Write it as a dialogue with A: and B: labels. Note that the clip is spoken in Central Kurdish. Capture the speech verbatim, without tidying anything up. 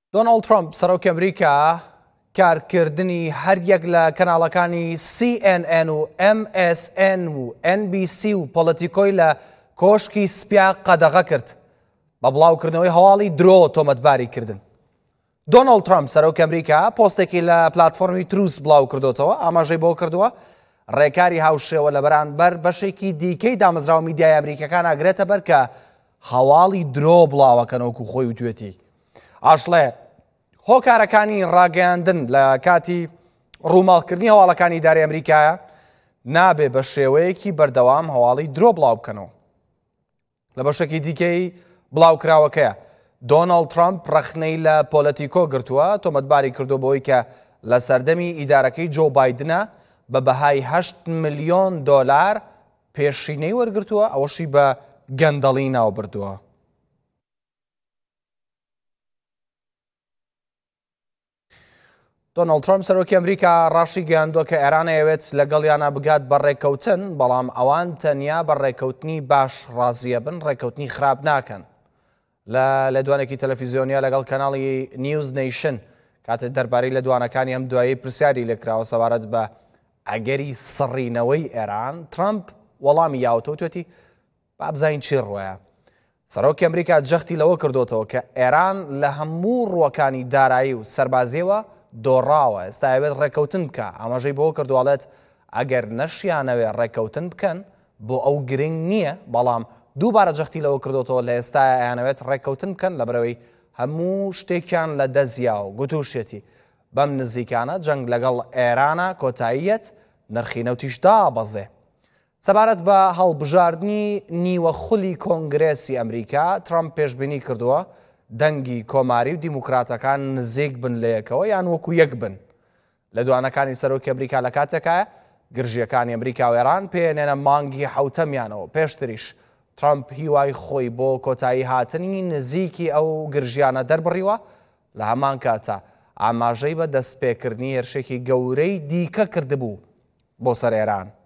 A: دۆناڵد ترامپ سەرۆکی ئەمریکا کارکردنی هەریەک لە کەناڵەکانی سی ئێن ئێن و ئەم ئێس ئێن و ئێن بی سی و پۆلەتیکۆی لە کۆشکی سپیا قەدەغە کرد بە بڵاوکردنەوەی هەواڵی درۆ تۆمەتباری کردن. دۆناڵد ترامپ سەرۆکی ئەمریکا پۆستێکی لە پلاتفۆرمی تروس بڵاو کردوتەوە ئاماژەی بۆ کردووە ڕێکاری هاوشێوە لە بەرانبەر بەشێکی دیکەی دامەزراوە میدیای ئەمریکەکان ئاگرێتە بەر کە هەواڵی درۆ بڵاوەکەنەوەکو خۆی وتوێتی. ئاشڵێ هۆکارەکانی ڕاگەیاندن لە کاتی ڕووماڵکردنی هەواڵەکانی ئیدارەی ئەمریکایە نابێ بە شێوەیەکی بەردەوام هەواڵی درۆ بڵاو بکەنەوە. لە بەشێکی دیکەی بڵاوکراوەکەیە دۆناڵد ترامپ ڕەخنەی لە پۆلەتیکۆ گرتووە تۆمەتباری کردو بەوەی کە لە سەردەمی ئیدارەکەی جۆ بایدنە بە بەهای هەشت ملیۆن دۆلار پێشینەی وەرگرتووە، ئەوەشی بە گەندەڵی ناوبردووە. دۆناڵد ترامپ سەرۆکی ئەمریکا ڕاشی گەیاندووە کە ئێران ئەوێت لەگەڵیانە بگات بە ڕێککەوتن، بەڵام ئەوان تەنیا بە ڕێککەوتنی باش ڕازیە بن، ڕێککەوتنی خراپ ناکەن. لە لێدوانێکی تەلەڤیزیۆنیا لەگەڵ کەناڵی نیوز نیشن کاتێک دەربارەی لێدوانەکانی ئەم دوایی پرسیاری لێکراوە سەبارەت بە ئەگەری سڕینەوەی ئێران، ترامپ وەڵامی یاوتەوە توێتی بابزین چی ڕوایە. سەرۆکی ئەمریکا جەختی لەوە کردوتەوە کە ئێران لە هەموو ڕووەکانی دارایی و سەربازیەوە دۆڕاوە، ئێستا ئەوێت ڕێککەوتن بکە. ئاماژەی بۆ کردووەڵێت ئەگەر نەشیانەوێ ڕێککەوتن بکەن بۆ ئەو گرنگ نییە، بەڵام دووبارە جەختی لەوە کردوتەوە لە ئێستا ئەیانەوێت ڕێککەوتن بکەن لەبەرەوەی هەموو شتێکیان لە دەزیاوە. گوتوشێتی بەم نزیکانە جەنگ لەگەڵ ئێرانە کۆتاییەت نرخی نەوتیش دابەزێ. سەبارەت بە هەڵبژاردننی نیوە خولی کۆنگرێسی ئەمریکا، ترامپ پێشبینی کردووە دەنگی کۆماری و دیموکراتەکان نزیک بن لە یەکەوە یان وەکو یەک بن. لە دوانەکانی سەرۆکی ئەمریکا لە کاتێکە گرژیەکانی ئەمریکا و ئێران پێێنێنە مانگی حوتەمیانەوە. پێشتریش ترامپ هیوای خۆی بۆ کۆتایی هاتنی نزیکی ئەو گرژیانە دەربڕیوە، لە هەمان کاتە ئاماژەی بە دەستپێکردنی هێرشێکی گەورەی دیکە کردبوو بۆ سەر ئێران.